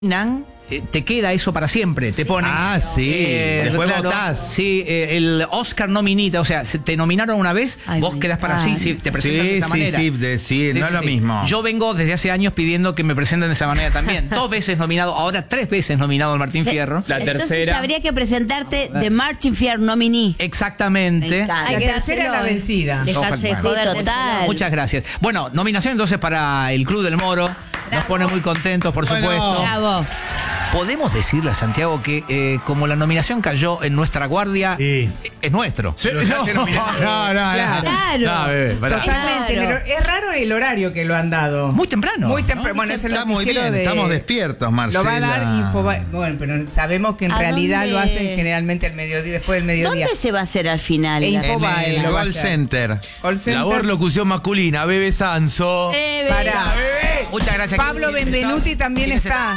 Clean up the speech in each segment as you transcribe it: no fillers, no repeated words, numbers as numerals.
te queda eso para siempre, te ponen. Ah, sí. Después votás. Sí, el Oscar nominita, o sea, te nominaron una vez, vos quedás para sí, te presentan de esa manera. Sí, no es lo mismo. Yo vengo desde hace años pidiendo que me presenten de esa manera también. 2 veces nominado, ahora 3 veces nominado al Martín Fierro. La tercera. Habría que presentarte de Martín Fierro nominee. Exactamente. La tercera es la vencida. Dejarse de joder total. Muchas gracias. Bueno, nominación entonces para el Club del Moro. Nos pone muy contentos, por supuesto. Bravo. Podemos decirle a Santiago que como la nominación cayó en nuestra guardia, es nuestro. No. Totalmente. Pero es raro el horario que lo han dado. Muy temprano. Muy temprano. Bueno, es el Está muy noticiero bien, de... estamos despiertos, Marcela. Lo va a dar Infobae. Bueno, pero sabemos que en realidad dónde? lo hacen generalmente al mediodía, después del mediodía. ¿Dónde se va a hacer al final? En la- Infobae. En el lo va a Call hacer. Center. Call Center. Labor locución masculina, Bebe Sanso. Para. Muchas gracias. Pablo ¿Quiénes Benvenuti están? también ¿Quiénes está.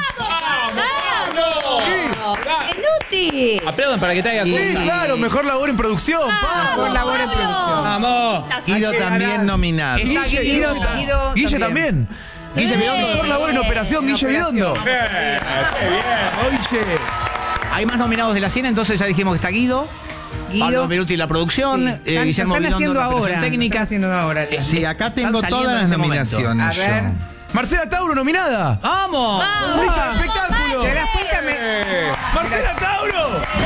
¡Benuti! Aplaudan para que traiga Sí, cosas. claro, mejor labor en producción. Por labor en producción. ¡Vamos! Guido también nominado. Está Guido Guille también. Guille Vidondo, mejor labor en operación, Guille Vidondo. Oye. Hay más nominados de la 100, entonces ya dijimos que está Guido. Pablo Benvenuti la producción, Están Guillermo Vidondo haciendo la ahora. operación técnica. Están haciendo ahora. Sí, acá tengo Están saliendo todas las en este momento. nominaciones. A ver. yo. Marcela Tauro nominada. ¡Vamos! ¡Espectáculo! ¿Te das cuenta? Marcela Tauro.